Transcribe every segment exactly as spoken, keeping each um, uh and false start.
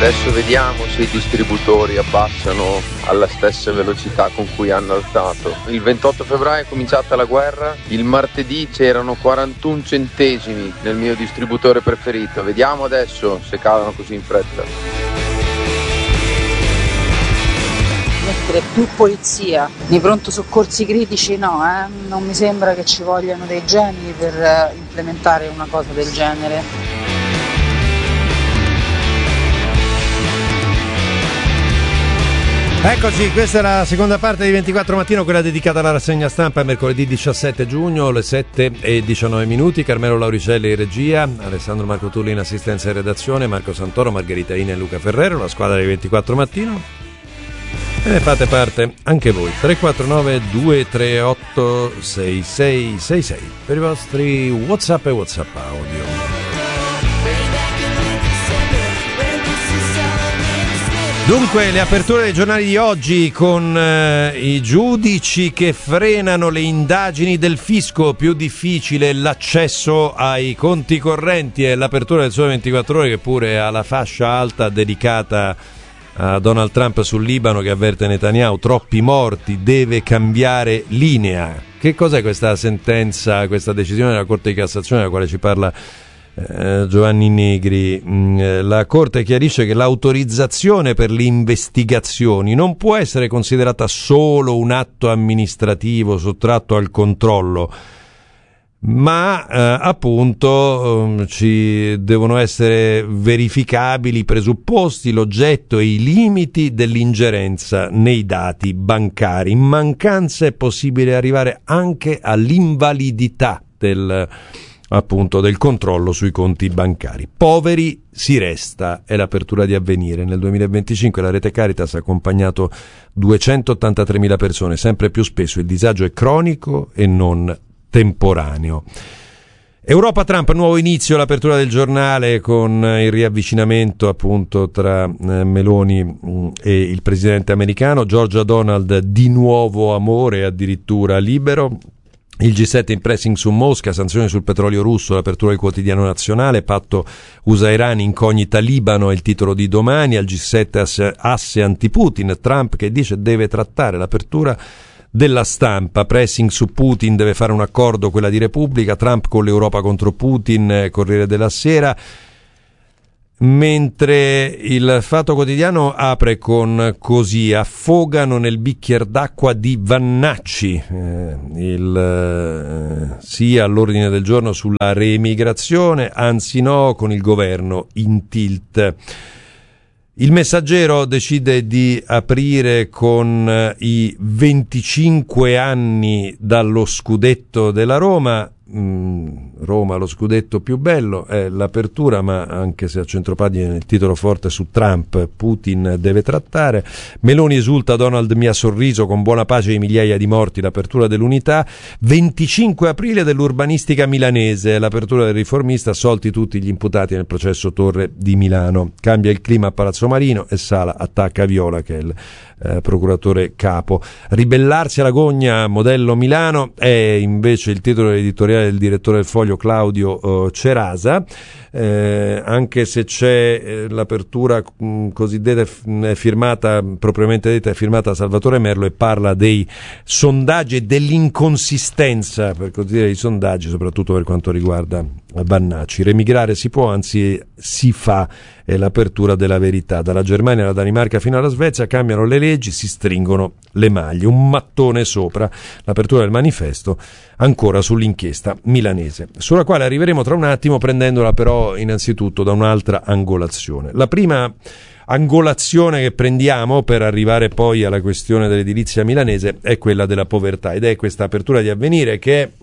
Adesso vediamo se i distributori abbassano alla stessa velocità con cui hanno alzato. Il ventotto febbraio è cominciata la guerra, il martedì c'erano quarantuno centesimi nel mio distributore preferito. Vediamo adesso se calano così in fretta. Mettere più polizia nei pronto soccorsi critici no, eh? Non mi sembra che ci vogliano dei geni per eh, implementare una cosa del genere. Eccoci, questa è la seconda parte di ventiquattro Mattino, quella dedicata alla rassegna stampa, mercoledì diciassette giugno, alle sette e diciannove minuti. Carmelo Lauricelli in regia, Alessandro Marco Tulli in assistenza e redazione, Marco Santoro, Margherita Ina e Luca Ferrero, la squadra di ventiquattro Mattino. E ne fate parte anche voi. tre quattro nove due tre otto sei sei sei sei per i vostri WhatsApp e WhatsApp audio. Dunque, le aperture dei giornali di oggi con eh, i giudici che frenano le indagini del fisco, più difficile l'accesso ai conti correnti, e l'apertura del Sole ventiquattro Ore che pure ha la fascia alta dedicata a Donald Trump sul Libano, che avverte Netanyahu: troppi morti, deve cambiare linea. Che cos'è questa sentenza, questa decisione della Corte di Cassazione della quale ci parla Eh, Giovanni Negri? Mm, la Corte chiarisce che l'autorizzazione per le investigazioni non può essere considerata solo un atto amministrativo sottratto al controllo, ma eh, appunto eh, ci devono essere verificabili i presupposti, l'oggetto e i limiti dell'ingerenza nei dati bancari. In mancanza è possibile arrivare anche all'invalidità del appunto del controllo sui conti bancari. Poveri si resta, è l'apertura di Avvenire. Nel duemilaventicinque la rete Caritas ha accompagnato duecentottantatremila persone, sempre più spesso il disagio è cronico e non temporaneo. Europa Trump, nuovo inizio, l'apertura del giornale con il riavvicinamento appunto tra eh, Meloni mh, e il presidente americano. Georgia Donald di nuovo amore, addirittura libero. Il G sette in pressing su Mosca, sanzioni sul petrolio russo, l'apertura del quotidiano nazionale, patto U S A-Iran, incognita Libano è il titolo di domani. Al G sette asse, asse anti-Putin, Trump che dice deve trattare, l'apertura della Stampa, pressing su Putin, deve fare un accordo, quella di Repubblica, Trump con l'Europa contro Putin, Corriere della Sera. Mentre il Fatto Quotidiano apre con così: affogano nel bicchier d'acqua di Vannacci, eh, il eh, sì all'ordine del giorno sulla reemigrazione, anzi no, con il governo in tilt. Il Messaggero decide di aprire con eh, i venticinque anni dallo scudetto della Roma. Roma, lo scudetto più bello, è l'apertura, ma anche se a centropagina il titolo forte su Trump, Putin deve trattare. Meloni esulta, Donald mi ha sorriso, con buona pace di migliaia di morti, l'apertura dell'Unità. venticinque aprile dell'urbanistica milanese, l'apertura del Riformista, assolti tutti gli imputati nel processo Torre di Milano. Cambia il clima a Palazzo Marino e Sala attacca Viola, che è il eh, procuratore capo. Ribellarsi alla gogna, modello Milano, è invece il titolo editoriale del direttore del Foglio Claudio uh, Cerasa, eh, anche se c'è eh, l'apertura mh, cosiddetta è firmata, propriamente detta è firmata da Salvatore Merlo, e parla dei sondaggi e dell'inconsistenza, per così dire, dei sondaggi, soprattutto per quanto riguarda Vannacci. Remigrare si può, anzi si fa, è l'apertura della Verità. Dalla Germania alla Danimarca fino alla Svezia cambiano le leggi, si stringono le maglie, un mattone sopra, l'apertura del Manifesto, ancora sull'inchiesta milanese, sulla quale arriveremo tra un attimo, prendendola però innanzitutto da un'altra angolazione. La prima angolazione che prendiamo per arrivare poi alla questione dell'edilizia milanese è quella della povertà, ed è questa apertura di Avvenire che è,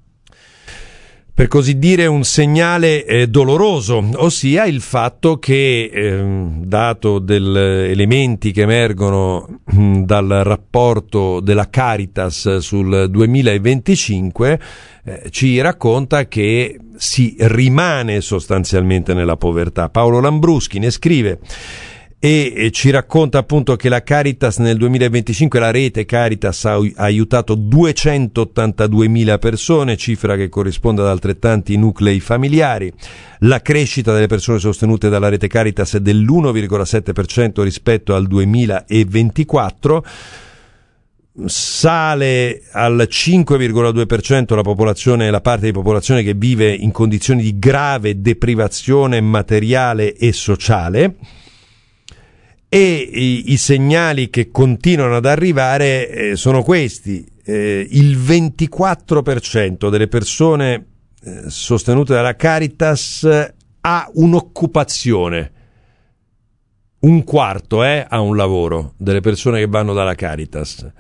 per così dire, un segnale eh, doloroso, ossia il fatto che, eh, dato degli elementi che emergono mh, dal rapporto della Caritas sul duemilaventicinque, eh, ci racconta che si rimane sostanzialmente nella povertà. Paolo Lambruschi ne scrive: e, e ci racconta appunto che la Caritas nel duemilaventicinque, la rete Caritas ha, ha aiutato duecentottantaduemila persone, cifra che corrisponde ad altrettanti nuclei familiari. La crescita delle persone sostenute dalla rete Caritas è dell'uno virgola sette per cento rispetto al duemilaventiquattro. Sale al cinque virgola due per cento la popolazione, la parte di popolazione che vive in condizioni di grave deprivazione materiale e sociale, e i, i segnali che continuano ad arrivare eh, sono questi: eh, il ventiquattro per cento delle persone eh, sostenute dalla Caritas ha un'occupazione, un quarto eh, ha un lavoro delle persone che vanno dalla Caritas.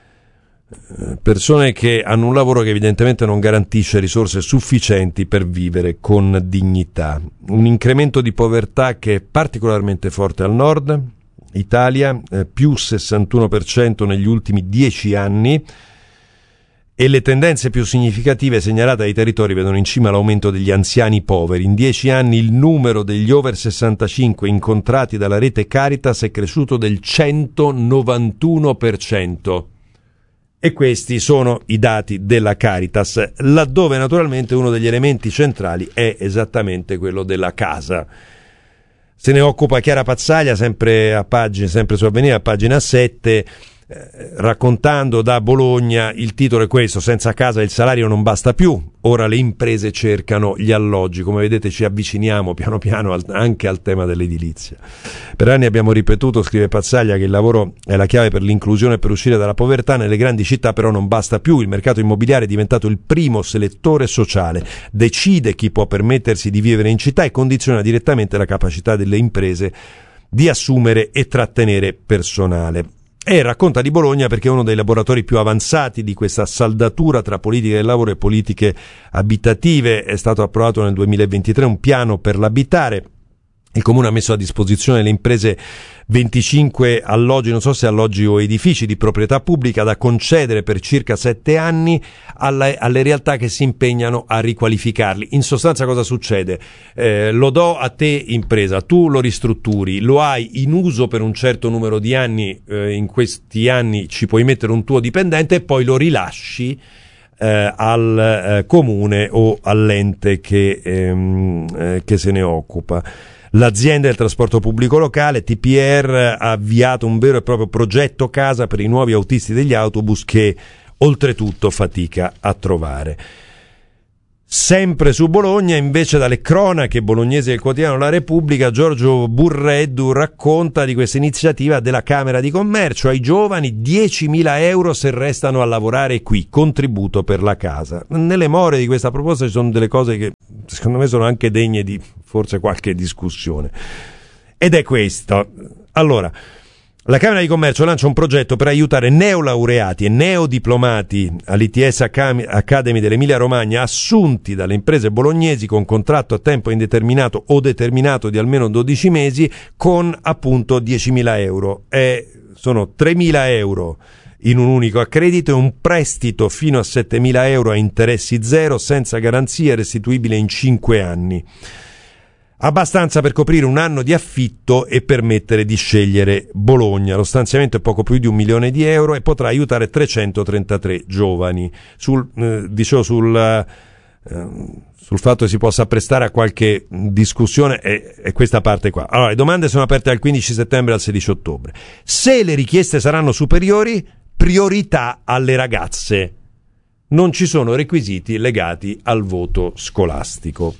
Persone che hanno un lavoro che evidentemente non garantisce risorse sufficienti per vivere con dignità. Un incremento di povertà che è particolarmente forte al nord Italia, eh, più sessantuno per cento negli ultimi dieci anni, e le tendenze più significative segnalate dai territori vedono in cima l'aumento degli anziani poveri. In dieci anni il numero degli over sessantacinque incontrati dalla rete Caritas è cresciuto del centonovantuno per cento. E questi sono i dati della Caritas, laddove naturalmente uno degli elementi centrali è esattamente quello della casa. Se ne occupa Chiara Pazzaglia, sempre a pagina, sempre su Avvenire, a pagina sette, eh, raccontando da Bologna. Il titolo è questo: senza casa il salario non basta più, ora le imprese cercano gli alloggi. Come vedete ci avviciniamo piano piano al, anche al tema dell'edilizia. Per anni abbiamo ripetuto, scrive Pazzaglia, che il lavoro è la chiave per l'inclusione e per uscire dalla povertà. Nelle grandi città però non basta più, il mercato immobiliare è diventato il primo selettore sociale, decide chi può permettersi di vivere in città e condiziona direttamente la capacità delle imprese di assumere e trattenere personale. E racconta di Bologna perché è uno dei laboratori più avanzati di questa saldatura tra politiche del lavoro e politiche abitative. È stato approvato nel duemilaventitré un piano per l'abitare. Il Comune ha messo a disposizione delle imprese venticinque alloggi, non so se alloggi o edifici di proprietà pubblica, da concedere per circa sette anni alle, alle realtà che si impegnano a riqualificarli. In sostanza cosa succede? Eh, lo do a te impresa, tu lo ristrutturi, lo hai in uso per un certo numero di anni, eh, in questi anni ci puoi mettere un tuo dipendente e poi lo rilasci eh, al eh, comune o all'ente che, ehm, eh, che se ne occupa. L'azienda del trasporto pubblico locale, T P R, ha avviato un vero e proprio progetto casa per i nuovi autisti degli autobus che oltretutto fatica a trovare. Sempre su Bologna, invece, dalle cronache bolognesi del quotidiano La Repubblica, Giorgio Burreddu racconta di questa iniziativa della Camera di Commercio: ai giovani diecimila euro se restano a lavorare qui, contributo per la casa. Nelle more di questa proposta ci sono delle cose che secondo me sono anche degne di forse qualche discussione, ed è questo. Allora, la Camera di Commercio lancia un progetto per aiutare neolaureati e neodiplomati all'I T S Academy dell'Emilia Romagna assunti dalle imprese bolognesi con contratto a tempo indeterminato o determinato di almeno dodici mesi con appunto diecimila euro. E sono tremila euro in un unico accredito e un prestito fino a settemila euro a interessi zero, senza garanzia, restituibile in cinque anni. Abbastanza per coprire un anno di affitto e permettere di scegliere Bologna. Lo stanziamento è poco più di un milione di euro e potrà aiutare trecentotrentatré giovani. Sul, eh, dicevo sul, eh, sul fatto che si possa prestare a qualche discussione è, è questa parte qua. Allora, le domande sono aperte dal quindici settembre al sedici ottobre. Se le richieste saranno superiori, priorità alle ragazze. Non ci sono requisiti legati al voto scolastico.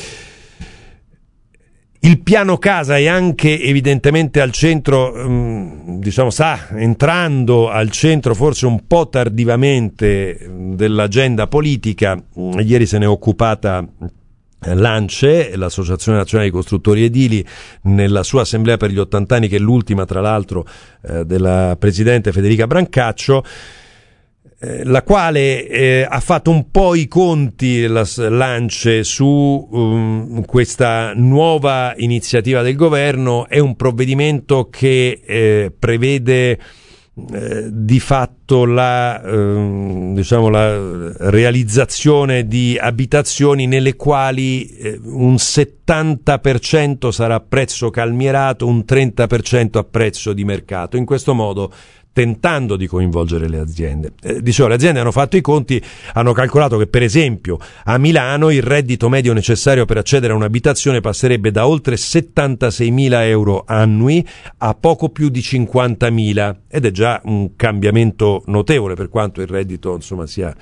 Il piano casa è anche evidentemente al centro, diciamo, sta entrando al centro forse un po' tardivamente dell'agenda politica. Ieri se ne è occupata l'ANCE, l'Associazione Nazionale dei Costruttori Edili, nella sua assemblea per gli ottanta anni, che è l'ultima tra l'altro eh, della presidente Federica Brancaccio, la quale eh, ha fatto un po' i conti, la l'ANCE, su um, questa nuova iniziativa del governo. È un provvedimento che eh, prevede eh, di fatto la, eh, diciamo la realizzazione di abitazioni nelle quali eh, un settanta per cento sarà a prezzo calmierato, un trenta per cento a prezzo di mercato. In questo modo, tentando di coinvolgere le aziende. Eh, dicevo, le aziende hanno fatto i conti, hanno calcolato che per esempio a Milano il reddito medio necessario per accedere a un'abitazione passerebbe da oltre settantaseimila euro annui a poco più di cinquantamila, ed è già un cambiamento notevole, per quanto il reddito insomma sia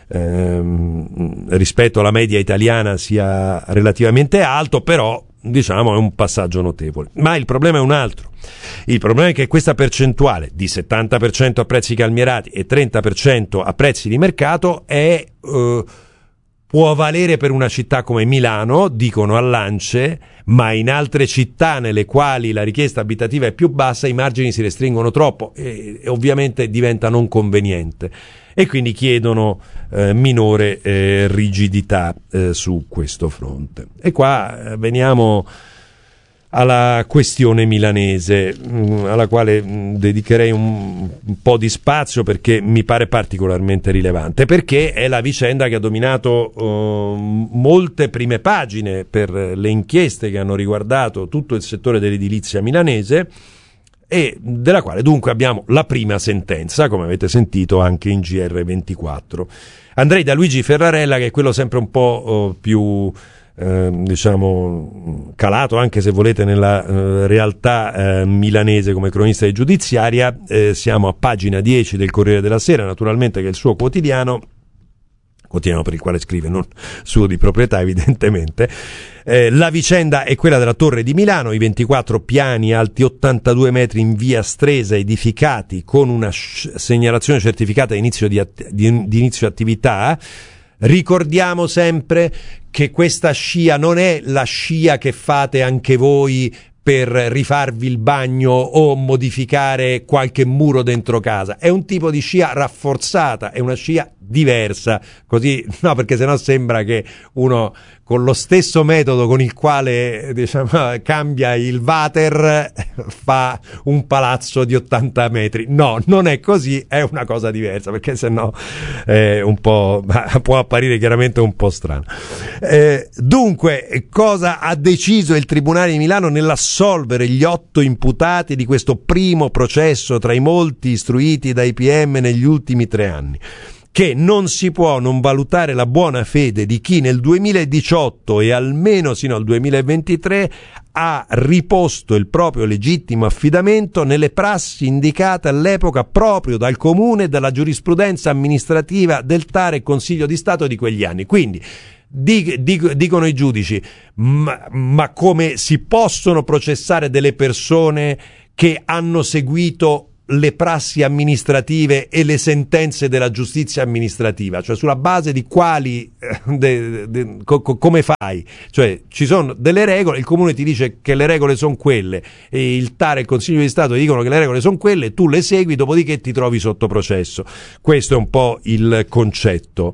ehm, rispetto alla media italiana sia relativamente alto, però diciamo è un passaggio notevole. Ma il problema è un altro. Il problema è che questa percentuale di settanta per cento a prezzi calmierati e trenta per cento a prezzi di mercato è eh, può valere per una città come Milano, dicono all'Ance, ma in altre città nelle quali la richiesta abitativa è più bassa i margini si restringono troppo e, e ovviamente diventa non conveniente, e quindi chiedono eh, minore eh, rigidità eh, su questo fronte. E qua eh, veniamo alla questione milanese, mh, alla quale mh, dedicherei un, un po' di spazio perché mi pare particolarmente rilevante, perché è la vicenda che ha dominato uh, molte prime pagine per le inchieste che hanno riguardato tutto il settore dell'edilizia milanese, e della quale dunque abbiamo la prima sentenza, come avete sentito anche in G R ventiquattro. Andrei da Luigi Ferrarella, che è quello sempre un po' uh, più Eh, diciamo calato, anche se volete, nella eh, realtà eh, milanese come cronista di giudiziaria. Eh, siamo a pagina dieci del Corriere della Sera, naturalmente, che è il suo quotidiano quotidiano per il quale scrive, non suo di proprietà evidentemente. Eh, la vicenda è quella della Torre di Milano, i ventiquattro piani alti ottantadue metri in via Stresa, edificati con una sc- segnalazione certificata di inizio, di, att- di, di inizio attività. Ricordiamo sempre che questa scia non è la scia che fate anche voi per rifarvi il bagno o modificare qualche muro dentro casa, è un tipo di scia rafforzata, è una scia diversa, così no, perché sennò sembra che uno con lo stesso metodo con il quale diciamo cambia il water fa un palazzo di ottanta metri. No, non è così, è una cosa diversa, perché sennò è un po' può apparire chiaramente un po' strano. Eh, dunque, cosa ha deciso il Tribunale di Milano nell'assolvere gli otto imputati di questo primo processo tra i molti istruiti dai P M negli ultimi tre anni? Che non si può non valutare la buona fede di chi nel duemiladiciotto e almeno sino al duemilaventitré ha riposto il proprio legittimo affidamento nelle prassi indicate all'epoca proprio dal Comune e dalla giurisprudenza amministrativa del T A R e Consiglio di Stato di quegli anni. Quindi dicono i giudici, ma, ma come si possono processare delle persone che hanno seguito le prassi amministrative e le sentenze della giustizia amministrativa? Cioè, sulla base di quali de, de, co, co, come fai? Cioè, ci sono delle regole, il comune ti dice che le regole sono quelle e il T A R e il Consiglio di Stato ti dicono che le regole sono quelle, tu le segui, dopodiché ti trovi sotto processo. Questo è un po' il concetto.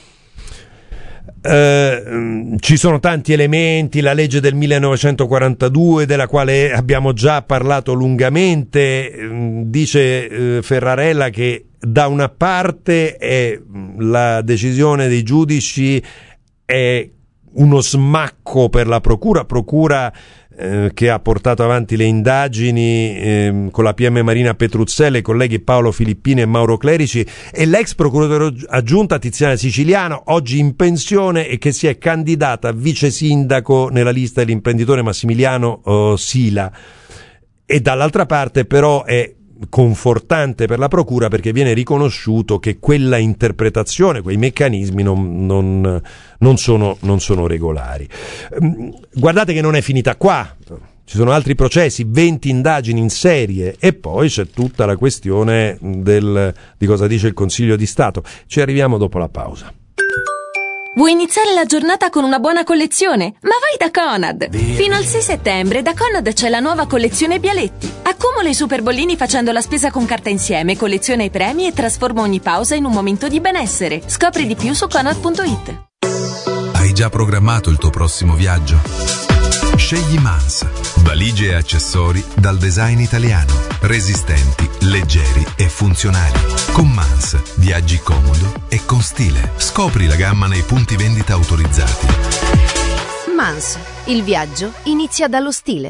Uh, ci sono tanti elementi, la legge del millenovecentoquarantadue della quale abbiamo già parlato lungamente, uh, dice uh, Ferrarella che da una parte è, la decisione dei giudici è uno smacco per la procura, procura eh, che ha portato avanti le indagini eh, con la P M Marina Petruzzella, i colleghi Paolo Filippini e Mauro Clerici, e l'ex procuratore aggiunta Tiziana Siciliano, oggi in pensione e che si è candidata a vice sindaco nella lista dell'imprenditore Massimiliano oh, Sila. E dall'altra parte però è confortante per la procura, perché viene riconosciuto che quella interpretazione, quei meccanismi non, non, non, sono, non sono regolari. Guardate che non è finita qua, ci sono altri processi, venti indagini in serie, e poi c'è tutta la questione del, di cosa dice il Consiglio di Stato. Ci arriviamo dopo la pausa. Vuoi iniziare la giornata con una buona collezione? Ma vai da Conad! Fino al sei settembre da Conad c'è la nuova collezione Bialetti. Accumula i super bollini facendo la spesa con carta insieme, colleziona i premi e trasforma ogni pausa in un momento di benessere. Scopri di più su conad punto it. Hai già programmato il tuo prossimo viaggio? Scegli Mans, valigie e accessori dal design italiano, resistenti, leggeri e funzionali. Con Mans viaggi comodo e con stile. Scopri la gamma nei punti vendita autorizzati. Mans, il viaggio inizia dallo stile.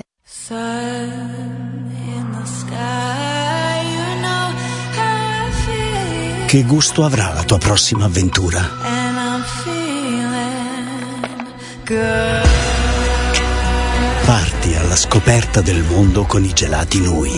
Che gusto avrà la tua prossima avventura? Parti alla scoperta del mondo con i gelati Nui.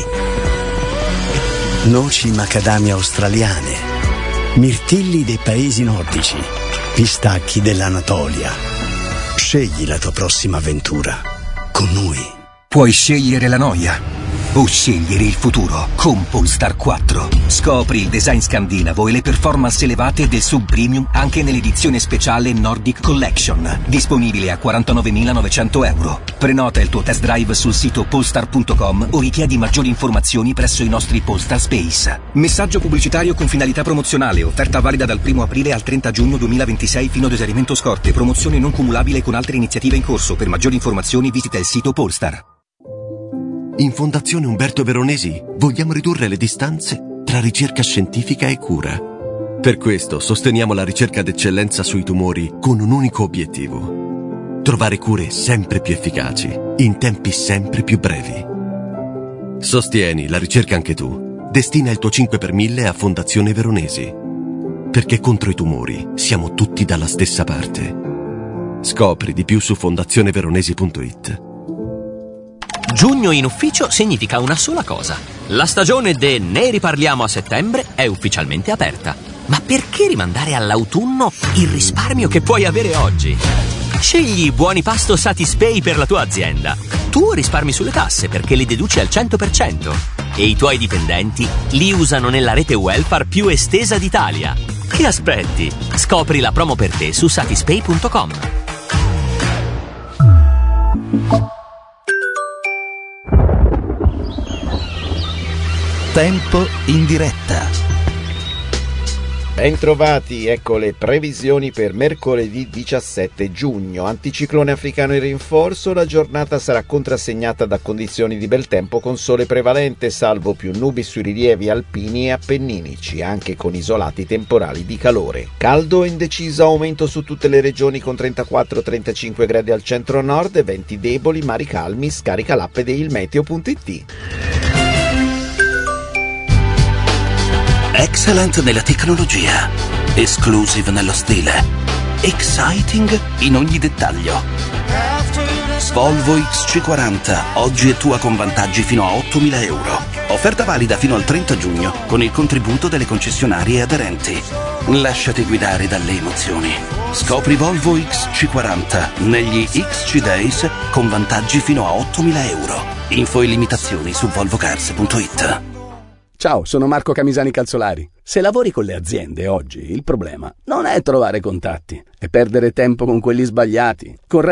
Noci macadamia australiane, mirtilli dei paesi nordici, pistacchi dell'Anatolia. Scegli la tua prossima avventura con Nui. Puoi scegliere la noia o scegliere il futuro con Polestar quattro. Scopri il design scandinavo e le performance elevate del sub-premium anche nell'edizione speciale Nordic Collection, disponibile a quarantanovemilanovecento euro. Prenota il tuo test drive sul sito polestar punto com o richiedi maggiori informazioni presso i nostri Polestar Space. Messaggio pubblicitario con finalità promozionale, offerta valida dal primo aprile al trenta giugno duemilaventisei fino ad esaurimento scorte, promozione non cumulabile con altre iniziative in corso. Per maggiori informazioni visita il sito Polestar. In Fondazione Umberto Veronesi vogliamo ridurre le distanze tra ricerca scientifica e cura. Per questo sosteniamo la ricerca d'eccellenza sui tumori con un unico obiettivo: trovare cure sempre più efficaci, in tempi sempre più brevi. Sostieni la ricerca anche tu. Destina il tuo cinque per mille a Fondazione Veronesi. Perché contro i tumori siamo tutti dalla stessa parte. Scopri di più su fondazione veronesi punto it. Giugno in ufficio significa una sola cosa. La stagione de Ne riparliamo a settembre è ufficialmente aperta. Ma perché rimandare all'autunno il risparmio che puoi avere oggi? Scegli i buoni pasto Satispay per la tua azienda. Tu risparmi sulle tasse perché li deduci al cento per cento. E i tuoi dipendenti li usano nella rete welfare più estesa d'Italia. Che aspetti? Scopri la promo per te su satispay punto com. Tempo in diretta. Bentrovati, ecco le previsioni per mercoledì diciassette giugno. Anticiclone africano in rinforzo, la giornata sarà contrassegnata da condizioni di bel tempo con sole prevalente, salvo più nubi sui rilievi alpini e appenninici, anche con isolati temporali di calore. Caldo e indeciso aumento su tutte le regioni con trentaquattro trentacinque gradi al centro-nord, venti deboli, mari calmi, scarica l'app di ilmeteo punto it. Excellent nella tecnologia, exclusive nello stile, exciting in ogni dettaglio. Volvo X C quaranta, oggi è tua con vantaggi fino a ottomila euro. Offerta valida fino al trenta giugno con il contributo delle concessionarie aderenti. Lasciati guidare dalle emozioni. Scopri Volvo X C quaranta negli X C Days con vantaggi fino a ottomila euro. Info e limitazioni su volvo cars punto it. Ciao, sono Marco Camisani Calzolari. Se lavori con le aziende oggi, il problema non è trovare contatti, è perdere tempo con quelli sbagliati. Con